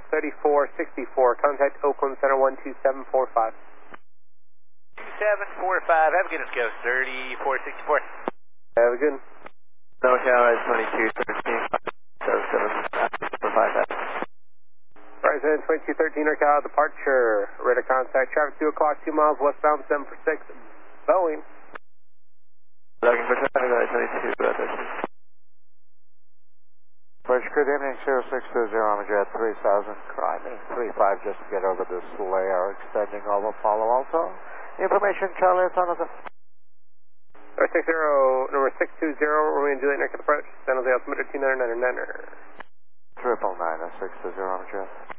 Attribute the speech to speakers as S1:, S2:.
S1: 3464. Contact Oakland Center 12745.
S2: 2745. Have a good go. 3464.
S1: Have a good one.
S3: NorCal is 2213. 7745.
S1: Verizon 2213 NorCal departure. Radar contact. Traffic 2 o'clock, 2 miles westbound 7 for 6. Boeing.
S3: Looking for traffic, 2213.
S4: Bridge, good evening, 0620, I'm at 3000, climbing 35 just to get over this layer, extending over Palo Alto. Information, Charlie, Jonathan.
S1: Number 620, Romeo and Juliet, next approach, San Jose altimeter 2999er.
S4: 999, 620, I'm at